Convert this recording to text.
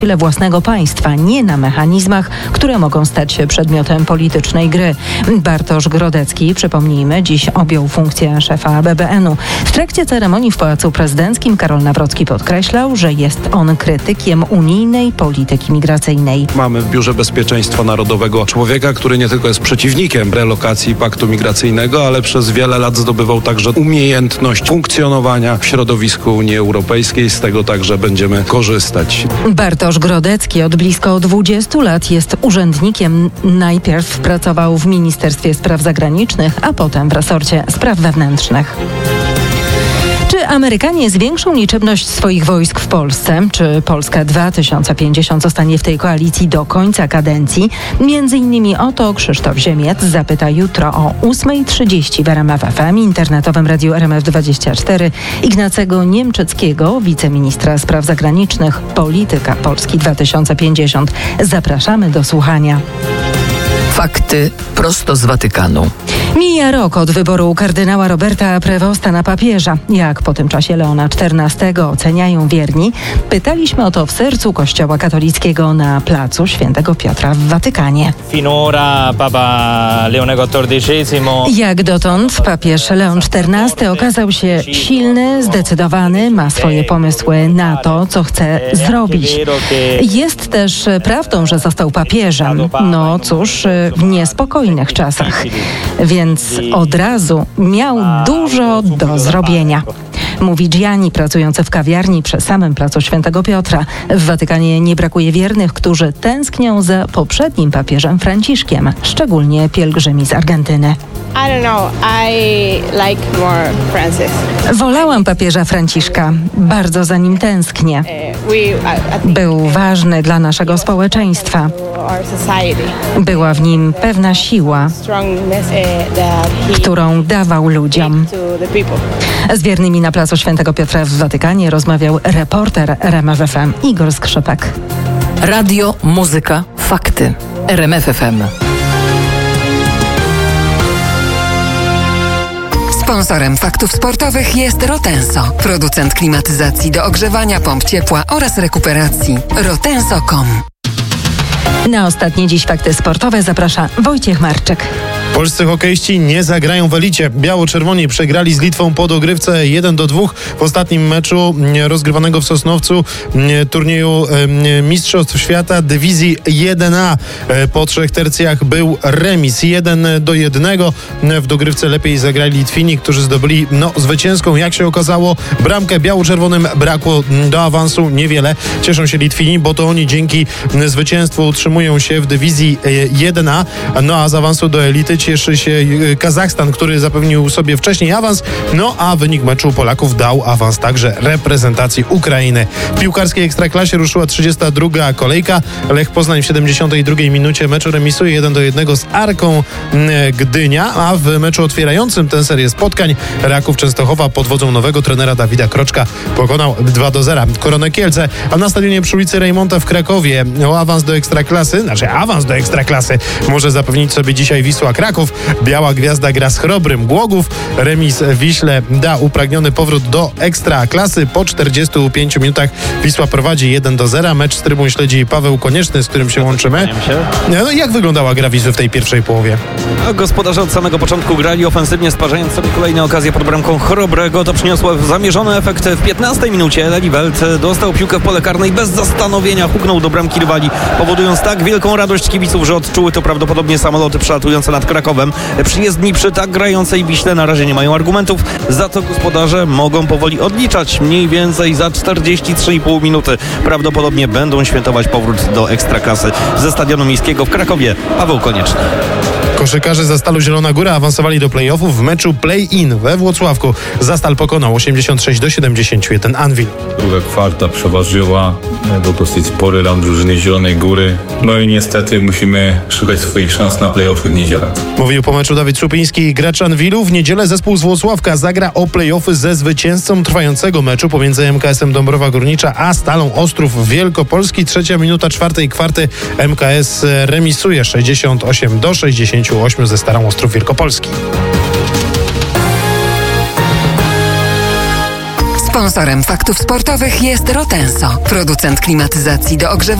własnego państwa, nie na mechanizmach, które mogą stać się przedmiotem politycznej gry. Bartosz Grodecki, przypomnijmy, dziś objął funkcję szefa BBN-u. W trakcie ceremonii w Pałacu Prezydenckim Karol Nawrocki podkreślał, że jest on krytykiem unijnej polityki migracyjnej. Mamy w Biurze Bezpieczeństwa Narodowego człowieka, który nie tylko jest przeciwnikiem relokacji paktu migracyjnego, ale przez wiele lat zdobywał także umiejętność funkcjonowania w środowisku Unii Europejskiej. Z tego także będziemy korzystać. Bartosz Grodecki od blisko 20 lat jest urzędnikiem. Najpierw pracował w Ministerstwie Spraw Zagranicznych, a potem w resorcie spraw wewnętrznych. Czy Amerykanie zwiększą liczebność swoich wojsk w Polsce? Czy Polska 2050 zostanie w tej koalicji do końca kadencji? Między innymi o to Krzysztof Ziemiec zapyta jutro o 8:30 w RMF FM, internetowym radiu RMF24, Ignacego Niemczyckiego, wiceministra spraw zagranicznych, polityka Polski 2050. Zapraszamy do słuchania. Fakty prosto z Watykanu. Mija rok od wyboru kardynała Roberta Prevosta na papieża. Jak po tym czasie Leona XIV oceniają wierni? Pytaliśmy o to w sercu Kościoła katolickiego na placu Świętego Piotra w Watykanie. Jak dotąd papież Leon XIV okazał się silny, zdecydowany, ma swoje pomysły na to, co chce zrobić. Jest też prawdą, że został papieżem. No cóż, w niespokojnych czasach. Więc od razu miał dużo do zrobienia. Mówi Gianni, pracujący w kawiarni przy samym placu Świętego Piotra. W Watykanie nie brakuje wiernych, którzy tęsknią za poprzednim papieżem Franciszkiem, szczególnie pielgrzymi z Argentyny. Wolałam papieża Franciszka. Bardzo za nim tęsknię. Był ważny dla naszego społeczeństwa. Była w nim pewna siła, którą dawał ludziom. Z wiernymi na placu Świętego Piotra w Watykanie rozmawiał reporter RMF FM Igor Skrzypek. Radio, muzyka, fakty. RMF FM. Sponsorem faktów sportowych jest Rotenso, producent klimatyzacji do ogrzewania, pomp ciepła oraz rekuperacji. Rotenso.com. Na ostatnie dziś fakty sportowe zaprasza Wojciech Marczyk. Polscy hokeiści nie zagrają w elicie. Biało-czerwoni przegrali z Litwą po dogrywce 1-2 w ostatnim meczu rozgrywanego w Sosnowcu turnieju Mistrzostw Świata Dywizji 1A. Po 3 tercjach był remis 1-1. W dogrywce lepiej zagrali Litwini, którzy zdobyli zwycięską, jak się okazało, bramkę. Biało-czerwonym brakło do awansu niewiele. Cieszą się Litwini, bo to oni dzięki zwycięstwu utrzymują się w Dywizji 1A. A z awansu do elity cieszy się Kazachstan, który zapewnił sobie wcześniej awans, a wynik meczu Polaków dał awans także reprezentacji Ukrainy. W piłkarskiej Ekstraklasie ruszyła 32. kolejka. Lech Poznań w 72. minucie meczu remisuje 1-1 z Arką Gdynia, a w meczu otwierającym tę serię spotkań Raków Częstochowa pod wodzą nowego trenera Dawida Kroczka pokonał 2-0 Koronę Kielce, a na stadionie przy ulicy Rejmonta w Krakowie awans do Ekstraklasy może zapewnić sobie dzisiaj Wisła Kraków. Biała Gwiazda gra z Chrobrym Głogów. Remis Wiśle da upragniony powrót do Ekstraklasy. Po 45 minutach Wisła prowadzi 1-0. Mecz z trybun śledzi Paweł Konieczny, z którym się łączymy. Jak wyglądała gra Wisły w tej pierwszej połowie? Gospodarze od samego początku grali ofensywnie, stwarzając sobie kolejne okazje pod bramką Chrobrego. To przyniosło zamierzony efekt. W 15 minucie Leliwelt dostał piłkę w pole karne i bez zastanowienia huknął do bramki rywali, powodując tak wielką radość kibiców, że odczuły to prawdopodobnie samoloty przelatujące nad Krakowem. Przyjezdni przy tak grającej Wiśle na razie nie mają argumentów, za to gospodarze mogą powoli odliczać. Mniej więcej za 43,5 minuty prawdopodobnie będą świętować powrót do Ekstraklasy. Ze Stadionu Miejskiego w Krakowie Paweł Konieczny. Koszykarze Zastalu Zielona Góra awansowali do play-offów w meczu play-in we Włocławku. Zastal pokonał 86-71 Anwil. Druga kwarta przeważyła, był dosyć spory dla drużyny Zielonej Góry. I niestety musimy szukać swoich szans na play-offy w niedzielę. Mówił po meczu Dawid Szupiński. Gracz Anwilu. W niedzielę zespół z Włocławka zagra o play-offy ze zwycięzcą trwającego meczu pomiędzy MKS-em Dąbrowa Górnicza a Stalą Ostrów Wielkopolski. 3. minuta 4. kwarty MKS remisuje 68-68 ze Starą Ostrów Wielkopolski. Sponsorem faktów sportowych jest Rotenso, producent klimatyzacji do ogrzewania